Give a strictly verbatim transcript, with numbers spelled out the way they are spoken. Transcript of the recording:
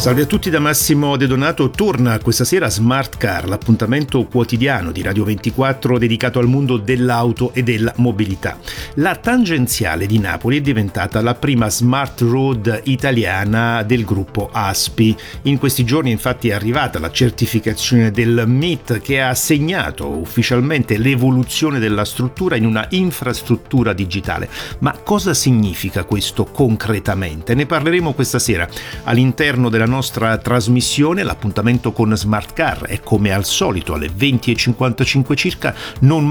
Salve a tutti da Massimo De Donato. Torna questa sera Smart Car, l'appuntamento quotidiano di Radio ventiquattro dedicato al mondo dell'auto e della mobilità. La tangenziale di Napoli è diventata la prima smart road italiana del gruppo Aspi. In questi giorni infatti è arrivata la certificazione del M I T, che ha segnato ufficialmente l'evoluzione della struttura in una infrastruttura digitale. Ma cosa significa questo concretamente? Ne parleremo questa sera all'interno della nostra trasmissione. L'appuntamento con Smart Car è come al solito alle venti e cinquantacinque circa, non